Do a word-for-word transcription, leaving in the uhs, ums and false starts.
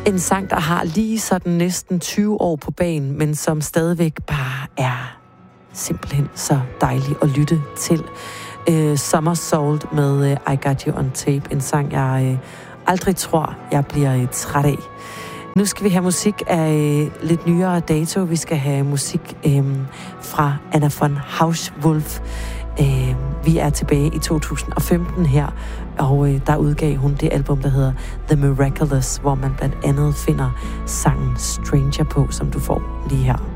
En sang, der har lige sådan næsten tyve år på banen, men som stadigvæk bare er simpelthen så dejlig at lytte til. Uh, Summer Salt med uh, I Got You On Tape. En sang, jeg uh, aldrig tror, jeg bliver uh, træt af. Nu skal vi have musik af uh, lidt nyere dato. Vi skal have musik um, fra Anna von Hauschwolf. Uh, vi er tilbage i to tusind og femten her, og uh, der udgav hun det album, der hedder The Miraculous, hvor man blandt andet finder sangen Stranger på, som du får lige her.